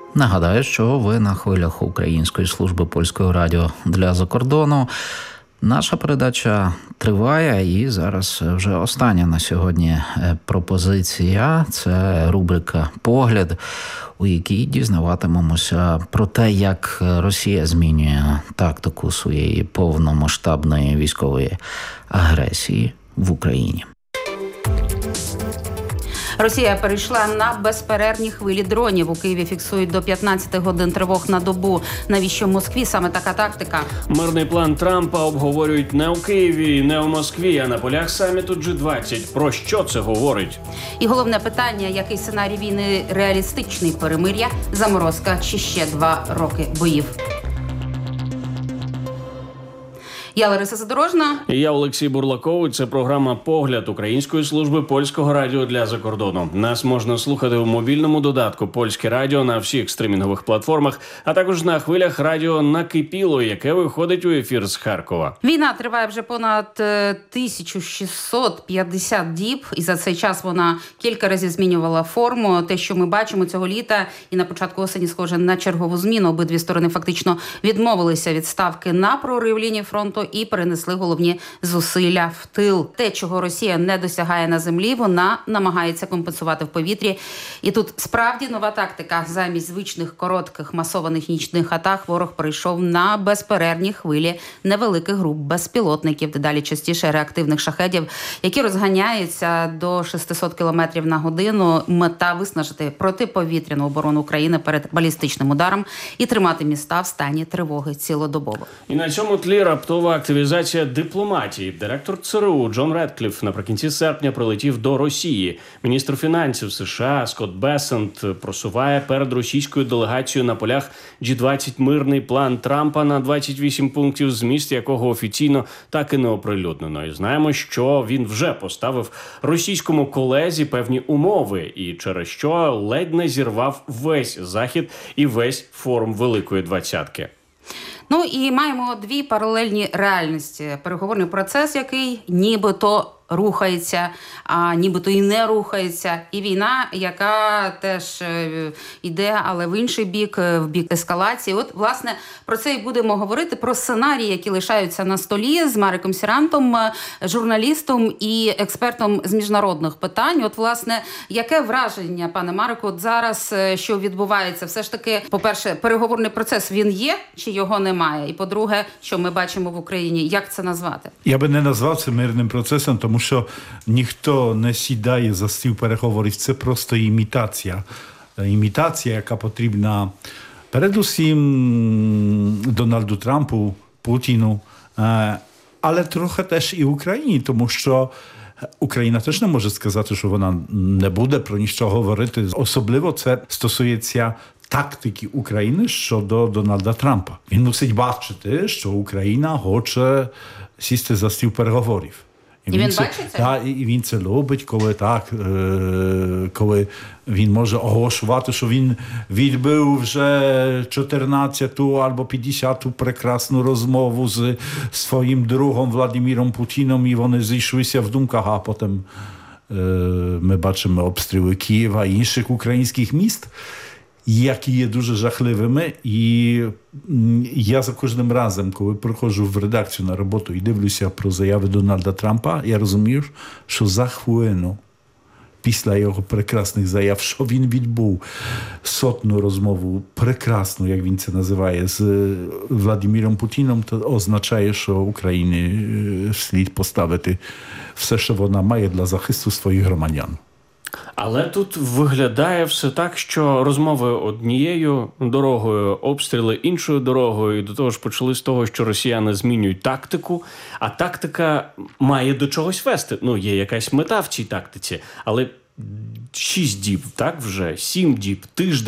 Нагадаю, що ви на хвилях Української служби польського радіо для закордону. Наша передача триває, і зараз вже остання на сьогодні пропозиція – це рубрика «Погляд», у якій дізнаватимемося про те, як Росія змінює тактику своєї повномасштабної військової агресії в Україні. Росія перейшла на безперервні хвилі дронів. У Києві фіксують до 15 годин тривог на добу. Навіщо в Москві саме така тактика? Мирний план Трампа обговорюють не у Києві, не у Москві, а на полях саміту G20. Про що це говорить? І головне питання, який сценарій війни реалістичний: перемир'я, заморозка чи ще 2 роки боїв? Я Лариса Задорожна. І я Олексій Бурлаков. Це програма «Погляд» Української служби польського радіо для закордону. Нас можна слухати у мобільному додатку «Польське радіо» на всіх стримінгових платформах, а також на хвилях радіо «Накипіло», яке виходить у ефір з Харкова. Війна триває вже понад 1650 діб, і за цей час вона кілька разів змінювала форму. Те, що ми бачимо цього літа і на початку осені, схоже на чергову зміну. Обидві сторони фактично відмовилися від ставки на прорив лінії фронту і перенесли головні зусилля в тил. Те, чого Росія не досягає на землі, вона намагається компенсувати в повітрі. І тут справді нова тактика. Замість звичних коротких масованих нічних атак ворог перейшов на безперервні хвилі невеликих груп безпілотників, дедалі частіше реактивних шахедів, які розганяються до 600 км на годину. Мета – виснажити протиповітряну оборону України перед балістичним ударом і тримати міста в стані тривоги цілодобово. І на цьому тлі раптова активізація дипломатії. Директор ЦРУ Джон Редкліф наприкінці серпня прилетів до Росії. Міністр фінансів США Скотт Бессент просуває перед російською делегацією на полях G20 мирний план Трампа на 28 пунктів, зміст якого офіційно так і не оприлюднено. І знаємо, що він вже поставив російському колезі певні умови, і через що ледь не зірвав весь Захід і весь форум Великої Двадцятки. Ну і маємо 2 паралельні реальності. Переговорний процес, який нібито рухається, а нібито і не рухається. І війна, яка теж йде, але в інший бік, в бік ескалації. От, власне, про це і будемо говорити, про сценарії, які лишаються на столі з Мариком Сірантом, журналістом і експертом з міжнародних питань. От, власне, яке враження, пане Марику, от зараз, що відбувається? Все ж таки, по-перше, переговорний процес, він є чи його немає? І, по-друге, що ми бачимо в Україні? Як це назвати? Я би не назвав це мирним процесом, тому що ніхто не сідає за стіл переговорів. Це просто імітація. Імітація, яка потрібна передусім Дональду Трампу, Путіну, але трохи теж і Україні, тому що Україна теж не може сказати, що вона не буде про нічого говорити. Особливо це стосується тактики України щодо Дональда Трампа. Він мусить бачити, що Україна хоче сісти за стіл переговорів. І він бачить це? Так, і він це робить, коли він може оголошувати, що він відбив вже 14-ту або 50-ту прекрасну розмову з своїм другом Владимиром Путіном, і вони зійшлися в думках, а потім ми бачимо обстріли Києва і інших українських міст, які є дуже жахливими. І я за кожним разом, коли приходжу в редакцію на роботу і дивлюся про заяви Дональда Трампа, я розумію, що за хвилину після його прекрасних заяв, що він відбув сотну розмову, прекрасну, як він це називає, з Владимиром Путіном, то означає, що Україні слід поставити все, що вона має для захисту своїх громадян. Але тут виглядає все так, що розмови однією дорогою, обстріли іншою дорогою, і до того ж почали з того, що росіяни змінюють тактику, а тактика має до чогось вести. Ну, є якась мета в цій тактиці, але 6 діб, так вже, 7 діб, тиждень.